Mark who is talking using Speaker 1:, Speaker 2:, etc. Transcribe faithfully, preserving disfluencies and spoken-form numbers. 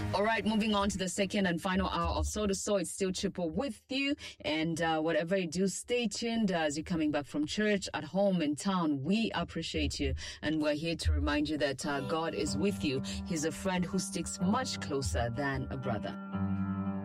Speaker 1: All right, moving on to the second and final hour of So to So. It's still Chippo with you. And uh, whatever you do, stay tuned as you're coming back from church, at home, in town. We appreciate you. And we're here to remind you that uh, God is with you. He's a friend who sticks much closer than a brother.